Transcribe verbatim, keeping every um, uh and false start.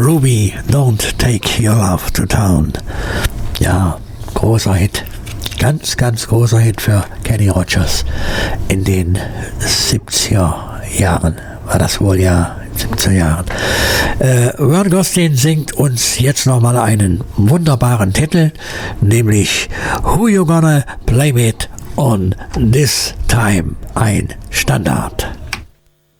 Ruby, don't take your love to town. Ja, großer Hit. Ganz, ganz großer Hit für Kenny Rogers in den siebziger Jahren. War das wohl, ja, siebziger Jahren. Äh, Vern Gosdin singt uns jetzt nochmal einen wunderbaren Titel, nämlich Who You Gonna Blame It On This Time, ein Standard.